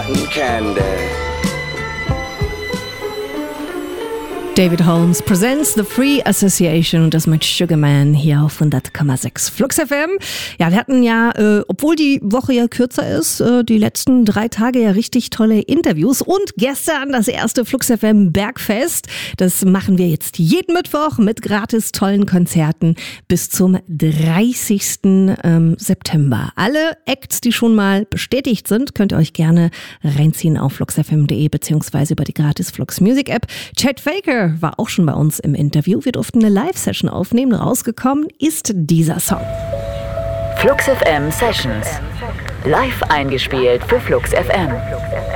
cotton candy. David Holmes presents The Free Association und das mit Sugarman hier auf 100,6 Flux FM. Ja, wir hatten ja, obwohl die Woche ja kürzer ist, die letzten 3 Tage ja richtig tolle Interviews und gestern das erste Flux FM Bergfest. Das machen wir jetzt jeden Mittwoch mit gratis tollen Konzerten bis zum 30. September. Alle Acts, die schon mal bestätigt sind, könnt ihr euch gerne reinziehen auf fluxfm.de beziehungsweise über die gratis Flux Music App. Chet Faker war auch schon bei uns im Interview. Wir durften eine Live-Session aufnehmen. Rausgekommen ist dieser Song. Flux FM Sessions. Live eingespielt für Flux FM.